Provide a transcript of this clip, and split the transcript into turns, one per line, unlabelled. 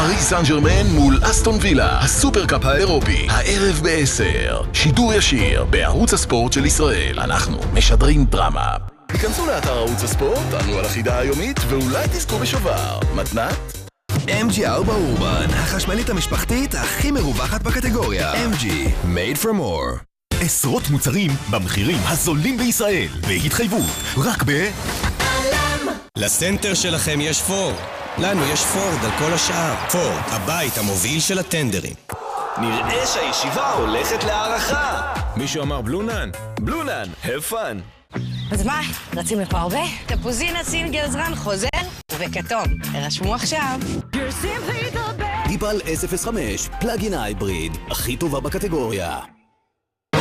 פריס סן ז'רמן מול אסטון וילה, הסופרקאפ האירופי, הערב ב-10. שידור ישיר בערוץ הספורט של ישראל. אנחנו משדרים דרמה. היכנסו לאתר ערוץ הספורט, ענו על החידה היומית, ואולי תזכו בשובר. מתנת?
MG4 אורבן, החשמלית המשפחתית הכי מרווחת בקטגוריה. MG, made for more.
עשרות מוצרים במחירים הזולים בישראל, בהתחייבות, רק
לסנטר שלכם יש פורד. לנו יש פורד על כל השאר. פורד, הבית המוביל של הטנדרים.
נראה שהישיבה הולכת להערכה. מישהו אמר בלונן? בלונן, have fun.
אז מה, רצים לפה הרבה? תפוזינה סינגל זרן חוזר ובכתום. הרשמו עכשיו.
דיפל S05, פלאגין הייבריד, הכי טובה בקטגוריה.